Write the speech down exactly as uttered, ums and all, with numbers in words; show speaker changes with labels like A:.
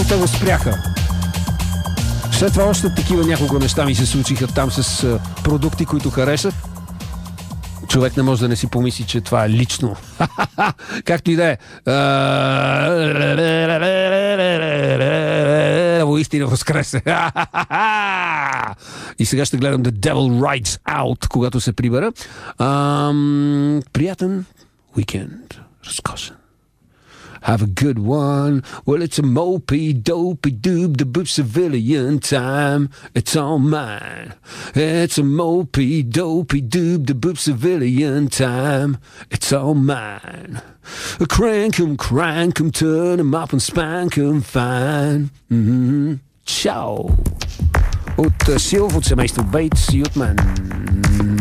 A: те го спряха. След това още такива няколко неща ми се случиха там с а, продукти, които харесах. Човек не може да не си помисли, че това е лично. Както и да е. Истина възкресе. И сега ще гледам The Devil Rides Out, когато се прибера. Ам, приятен уикенд. Разкошен. Have a good one. Well, it's a mopey, dopey, doob, the boop civilian time. It's all mine. It's a mopey, dopey, doob, the boop civilian time. It's all mine. Crank 'em, crank 'em, turn 'em up and spank 'em fine. Mm-hmm. Чао! От Силв, от семейство Бейтс и от мен.